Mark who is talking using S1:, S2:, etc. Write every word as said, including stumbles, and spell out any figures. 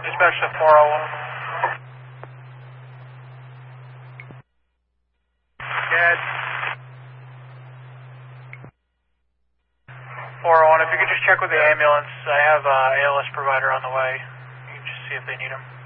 S1: dispatch to four oh one. Good. four oh one, if you could just check with the ambulance. I have uh, A L S provider on the way. You can just see if they need him.